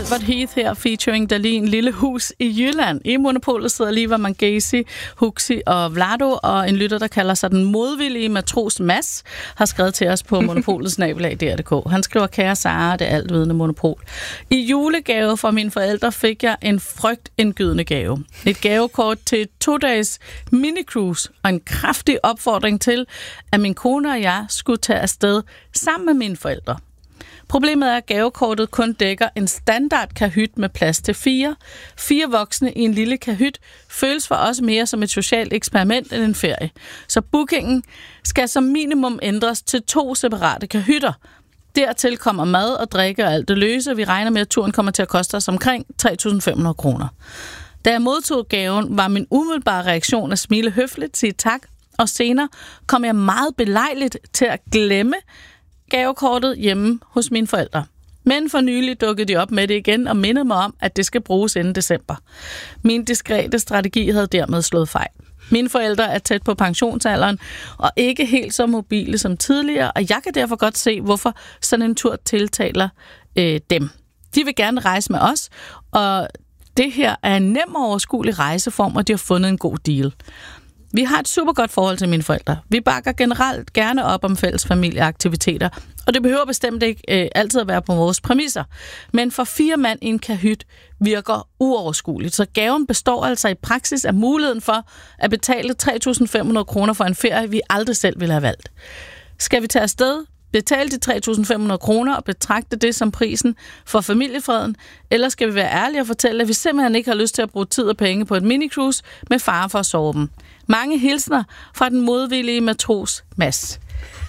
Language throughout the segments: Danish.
Albert Heath her, featuring Dahlin, Lille Hus i Jylland. I Monopolet sidder Liva Mangesi, Huxi og Vlado, og en lytter, der kalder sig den modvillige matros Mads, har skrevet til os på monopolets@dr.dk. Han skriver, kære Sara, det altvidende monopol. I julegave fra mine forældre fik jeg en frygtindgydende gave. Et gavekort til et 2-dages minicruise og en kraftig opfordring til, at min kone og jeg skulle tage afsted sammen med mine forældre. Problemet er, at gavekortet kun dækker en standard kahyt med plads til 4. 4 voksne i en lille kahyt føles for os mere som et socialt eksperiment end en ferie. Så bookingen skal som minimum ændres til 2 separate kahytter. Dertil kommer mad og drikke og alt det løse. Vi regner med, at turen kommer til at koste os omkring 3.500 kroner. Da jeg modtog gaven, var min umiddelbare reaktion at smile høfligt, sige tak, og senere kom jeg meget belejligt til at glemme gavekortet hjemme hos mine forældre. Men for nylig dukkede de op med det igen og mindede mig om, at det skal bruges inden december. Min diskrete strategi havde dermed slået fejl. Mine forældre er tæt på pensionsalderen og ikke helt så mobile som tidligere, og jeg kan derfor godt se, hvorfor sådan en tur tiltaler dem. De vil gerne rejse med os, og det her er en nem og overskuelig rejseform, og de har fundet en god deal. Vi har et super godt forhold til mine forældre. Vi bakker generelt gerne op om fælles familieaktiviteter, og det behøver bestemt ikke altid at være på vores præmisser. Men for 4 mand i en kahyt virker uoverskueligt, så gaven består altså i praksis af muligheden for at betale 3.500 kroner for en ferie, vi aldrig selv ville have valgt. Skal vi tage afsted, betale de 3.500 kroner og betragte det som prisen for familiefreden, eller skal vi være ærlige og fortælle, at vi simpelthen ikke har lyst til at bruge tid og penge på et minicruise med fare for at sove dem? Mange hilsner fra den modvillige matros Mads.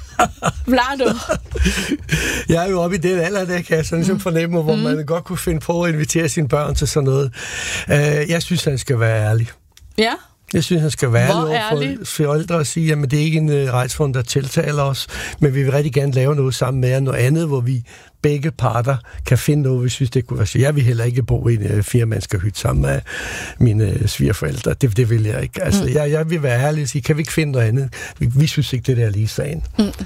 Vlado. Jeg er jo oppe i den alder, der kan jeg sådan ligesom fornemme, hvor man godt kunne finde på at invitere sine børn til sådan noget. Jeg synes, han skal være ærlig. Ja. Jeg synes, han skal være ærlig over for forældre og sige, at det er ikke en rejsform, der tiltaler os, men vi vil rigtig gerne lave noget sammen med jer, noget andet, hvor vi begge parter kan finde noget, vi synes, det kunne være så. Jeg vil heller ikke bo i en 4-mandskerhyt sammen med mine svigerforældre. Det vil jeg ikke. Altså, jeg vil være ærlig og sige, kan vi ikke finde noget andet? Vi synes ikke, det der er lige sagen.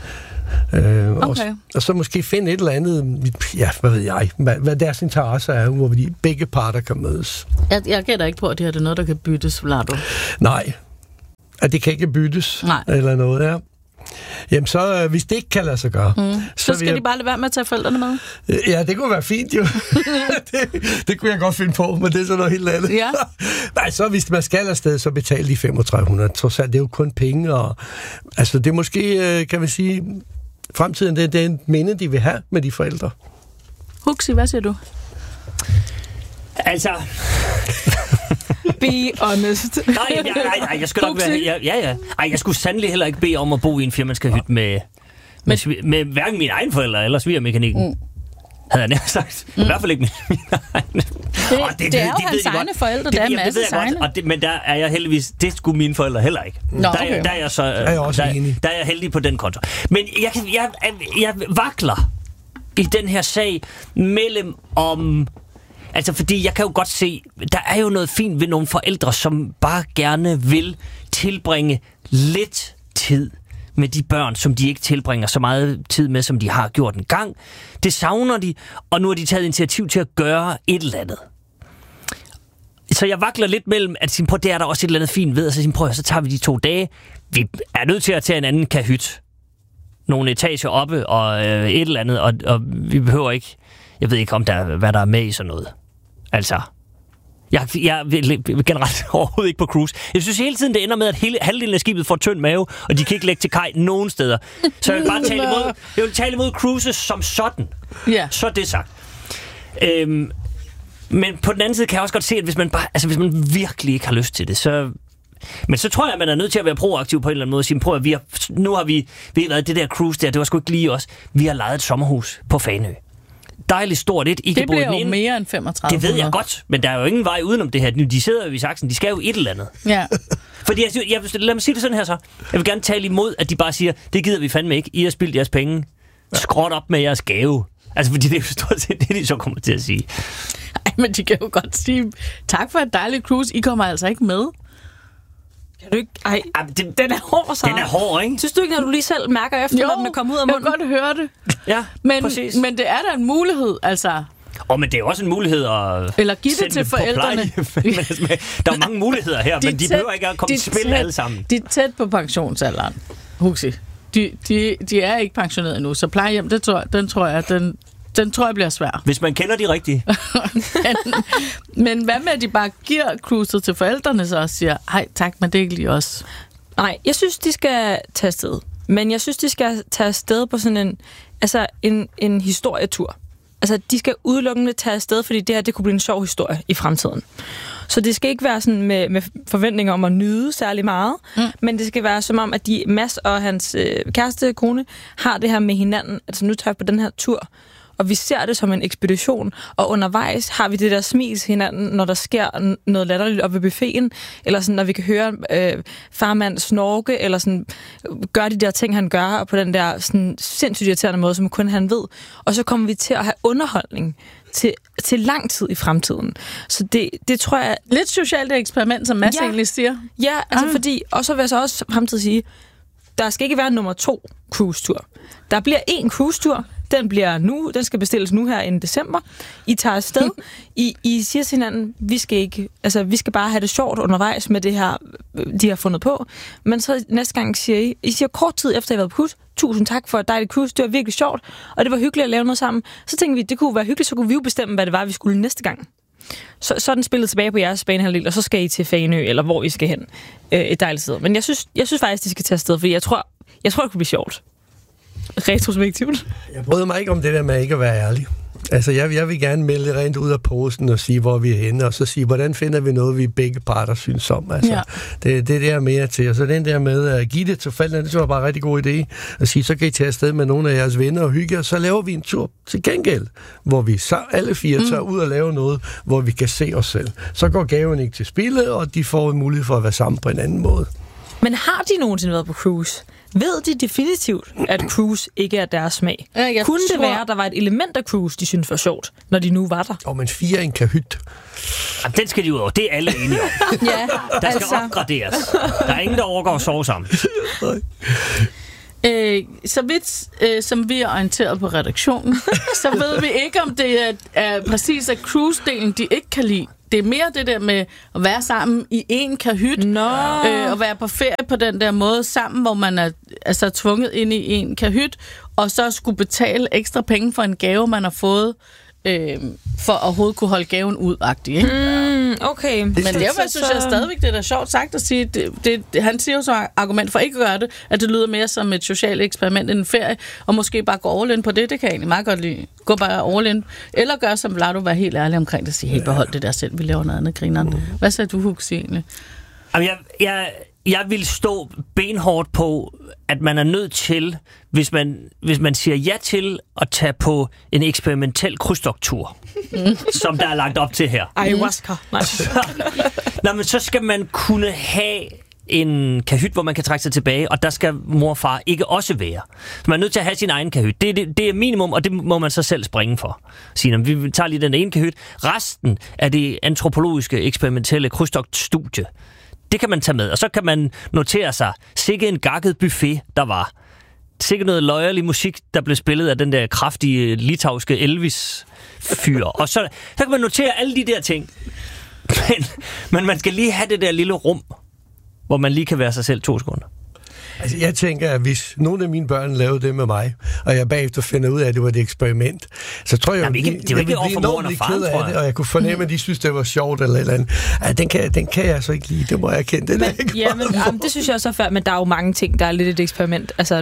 Okay. Og så måske finde et eller andet, ja, hvad ved jeg, hvad deres interesser er, hvor vi begge parter kan mødes. Jeg gætter ikke på, at det her er noget, der kan byttes, Vlado. Nej, at det kan ikke byttes. Nej. Eller noget, ja. Jamen så, hvis det ikke kan lade sig gøre... Så skal de bare lade være med at tage forældrene med? Ja, det kunne være fint jo. det kunne jeg godt finde på, men det er så noget helt andet. Ja. Nej, så hvis man skal afsted, så betaler de 3.500. Trods alt, det er jo kun penge, og... Altså, det er måske, kan man sige... Fremtiden, det er en minde, de vil have med de forældre. Huxi, hvad siger du? Altså... Be honest. Nej, jeg skulle nok være... Ja. Ej, jeg skulle sandelig heller ikke bede om at bo i en firmandskerhyt med hverken mine egne forældre eller svigermekanikken. Havde jeg nærmest sagt. I hvert fald ikke mine egne. Det er jo hans egne forældre, der er en masse egne. Men der er jeg heldigvis... Det skulle mine forældre heller ikke. Nå, okay. Der er jeg så... er jeg også enig. Der er jeg heldig på den konto. Men jeg vakler i den her sag mellem om... Altså, fordi jeg kan jo godt se, der er jo noget fint ved nogle forældre, som bare gerne vil tilbringe lidt tid med de børn, som de ikke tilbringer så meget tid med, som de har gjort en gang. Det savner de, og nu har de taget initiativ til at gøre et eller andet. Så jeg vakler lidt mellem, at det er der også et eller andet fint ved, og så tager vi de 2 dage. Vi er nødt til at tage en anden kahyt. Nogle etager oppe, og et eller andet, og vi behøver ikke... Jeg ved ikke, hvad der er med i sådan noget. Altså... Jeg vil generelt overhovedet ikke på cruise. Jeg synes hele tiden, det ender med, at halvdelen af skibet får tynd mave, og de kan ikke lægge til kaj nogen steder. Så jeg vil bare tale imod cruises som sådan. Yeah. Så det sagt. Men på den anden side kan jeg også godt se, at hvis man virkelig ikke har lyst til det, så... Men så tror jeg, at man er nødt til at være proaktiv på en eller anden måde og sige, prøv at nu har vi været det der cruise der, det var sgu ikke lige os. Vi har lejet et sommerhus på Fanø. Dejligt stort et. Det bliver jo mere end 35. Det ved jeg godt, men der er jo ingen vej udenom det her. De sidder jo i saksen, de skal jo et eller andet. Ja. Fordi lad mig sige det sådan her så. Jeg vil gerne tale imod, at de bare siger, det gider vi fandme ikke. I har spildt jeres penge. Skråt op med jeres gave. Altså, fordi det er jo stort set det, de så kommer til at sige. Ej, men de kan jo godt sige, tak for et dejligt cruise. I kommer altså ikke med. Kan du ikke? Ej, den er hård, så. Den er hård, ikke? Synes du ikke, når du lige selv mærker efter, når den er kommet ud af munden? Jeg kan godt høre det. Ja, præcis. Men det er da en mulighed, altså. Men det er også en mulighed at eller give det til forældrene. Der er mange muligheder her, men de behøver ikke at komme i spil alle sammen. De er tæt på pensionsalderen, Huxi. De er ikke pensioneret endnu, så plejehjem, den tror jeg bliver svær. Hvis man kender de rigtige. men hvad med, at de bare giver cruiset til forældrene så og siger, hej tak, men det er ikke lige os? Nej, jeg synes, de skal tage afsted. Men jeg synes, de skal tage afsted på sådan en historietur. Altså, de skal udelukkende tage afsted, fordi det kunne blive en sjov historie i fremtiden. Så det skal ikke være sådan med forventninger om at nyde særlig meget, men det skal være som om, at Mads og hans kæreste kone har det her med hinanden. Altså, nu tager jeg på den her tur, og vi ser det som en ekspedition, og undervejs har vi det der smil til hinanden, når der sker noget latterligt op ved buffeten, eller sådan, når vi kan høre farmand snorke, eller sådan, gøre de der ting, han gør, og på den der sådan, sindssygt irriterende måde, som kun han ved. Og så kommer vi til at have underholdning til lang tid i fremtiden. Så det tror jeg... Lidt socialt eksperiment, som Mads egentlig siger. Ja, altså fordi... Og så vil jeg så også fremtid sige, der skal ikke være nummer 2 cruise-tur. Der bliver 1 cruise-tur. Den skal bestilles nu her i december. I tager afsted. I siger til hinanden, vi skal bare have det sjovt undervejs med det her, de har fundet på. Men så næste gang siger I siger kort tid efter, I har været på cruise, tusind tak for et dejligt cruise, det var virkelig sjovt, og det var hyggeligt at lave noget sammen. Så tænkte vi, det kunne være hyggeligt, så kunne vi jo bestemme, hvad det var, vi skulle næste gang. Så er den spillet tilbage på jeres banehalvdel, og så skal I til Fanø, eller hvor I skal hen. Et dejligt sted. Men jeg synes faktisk, de skal tage afsted, fordi jeg tror, det kunne blive sjovt. Retrospektivt. Jeg bryder mig ikke om det der med ikke at være ærlig. Altså, jeg vil gerne melde rent ud af posen og sige, hvor vi er henne, og så sige, hvordan finder vi noget, vi begge parter synes om. Altså, det er mere til. Og så den der med at give det til forældrene, det var bare en rigtig god idé. At sige, så kan I tage afsted med nogle af jeres venner og hygge, og så laver vi en tur til gengæld, hvor vi så alle 4 tager ud og laver noget, hvor vi kan se os selv. Så går gaven ikke til spillet, og de får en mulighed for at være sammen på en anden måde. Men har de nogensinde været på cruise? Ved de definitivt, at cruise ikke er deres smag? Kunne det være, at der var et element af cruise, de synes var sjovt, når de nu var der? Men 4 en kahyt. Jamen, den skal de ud over. Det er alle enige om. Ja, der skal opgraderes. Der er ingen, der overgår at sove sammen. Så vidt som vi er orienteret på redaktionen, så ved vi ikke, om det er præcis af cruise-delen, de ikke kan lide. Det er mere det der med at være sammen i en kahyt, og være på ferie på den der måde sammen, hvor man er altså tvunget ind i en kahyt, og så skulle betale ekstra penge for en gave, man har fået, for at overhovedet kunne holde gaven ud-agtigt, ikke? Okay. Men derfor synes jeg stadigvæk, det er da sjovt sagt at sige, han siger jo så argument for ikke at gøre det, at det lyder mere som et socialt eksperiment end en ferie, og måske bare gå all in på det kan jeg egentlig meget godt lide. Gå bare all in. Eller gør som Vlado, være helt ærlig omkring det, og sige, helt behold det der selv, vi laver noget andet grineren. Hvad sagde du, Huxi, egentlig? Jeg vil stå benhårdt på, at man er nødt til, hvis man siger ja til at tage på en eksperimentel krydstogttur, som der er lagt op til her. Ayahuasca. Men så skal man kunne have en kahyt, hvor man kan trække sig tilbage, og der skal mor og far ikke også være. Så man er nødt til at have sin egen kahyt. Det er minimum, og det må man så selv springe for. Sige, vi tager lige den ene kahyt. Resten af det antropologiske, eksperimentelle krydstogtstudie, det kan man tage med, og så kan man notere sig, sikke en gakket buffet, der var. Sikke noget løjerlig musik, der blev spillet af den der kraftige litauiske Elvis-fyr. Og så kan man notere alle de der ting. Men man skal lige have det der lille rum, hvor man lige kan være sig selv 2 sekunder. Altså, jeg tænker, at hvis nogle af mine børn lavede det med mig, og jeg bagefter finder ud af, at det var et eksperiment, så tror jeg, det er jo ikke over for moren og faren, tror jeg. Og jeg kunne fornemme, at de synes, det var sjovt eller et eller andet. Altså, den kan jeg så ikke lide, det må jeg erkende. Det synes jeg også er færdigt, men der er jo mange ting, der er lidt et eksperiment. Altså,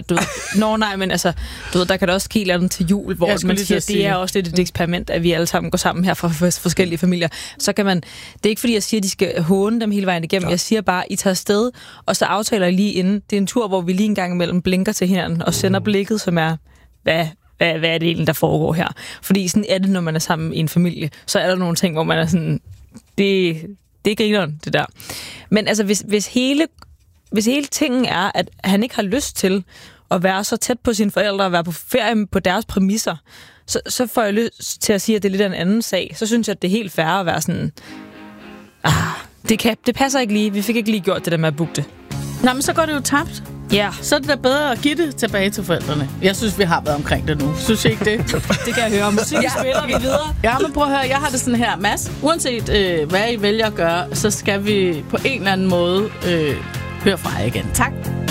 der kan der også ske noget til jul, hvor man siger, at det er også lidt et eksperiment, at vi alle sammen går sammen her fra forskellige familier. Så kan man, det er ikke fordi, jeg siger, at de skal håne dem hele vejen igennem. Jeg siger bare, I tager afsted, og så aftaler I lige inden. Det er en tur, hvor vi lige en gang imellem blinker til hinanden og sender blikket, som er, hvad er det egentlig, der foregår her? Fordi sådan er det, når man er sammen i en familie. Så er der nogle ting, hvor man er sådan, det er grineren, det der. Men altså, hvis hele tingen er, at han ikke har lyst til at være så tæt på sine forældre og være på ferie på deres præmisser, så får jeg lyst til at sige, at det er lidt af en anden sag. Så synes jeg, at det er helt fair at være sådan, det passer ikke lige. Vi fik ikke lige gjort det der med at booke det. Nå, men så går det jo tabt. så er det da bedre at give det tilbage til forældrene. Jeg synes, vi har været omkring det nu. Synes I ikke det? Det kan jeg høre. Musik spiller vi videre. Ja, men prøv at høre. Jeg har det sådan her. Mads, uanset hvad I vælger at gøre, så skal vi på en eller anden måde høre fra jer igen. Tak.